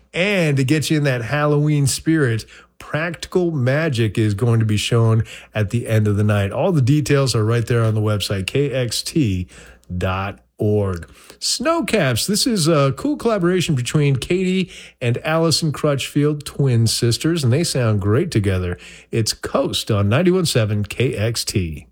And to get you in that Halloween spirit, Practical Magic is going to be shown at the end of the night. All the details are right there on the website, kxt.org. Snowcaps, this is a cool collaboration between Katie and Allison Crutchfield, twin sisters, and they sound great together. It's Coast on 91.7 KXT.